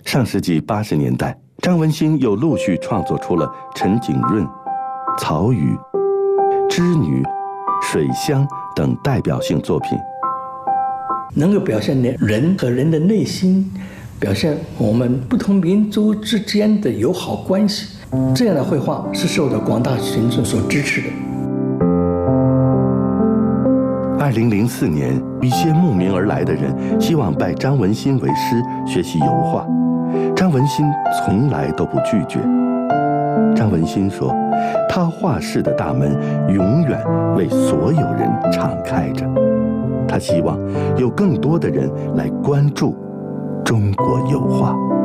上世纪80年代，张文新又陆续创作出了陈景润、曹禺、织女、水乡等代表性作品， 能够表现人和人的内心，表现我们不同民族之间的友好关系，这样的绘画是受到广大群众所支持的。 2004年，一些慕名而来的人希望拜张文新为师学习油画，张文新从来都不拒绝。张文新说，他画室的大门永远为所有人敞开着，他希望有更多的人来关注中国油画。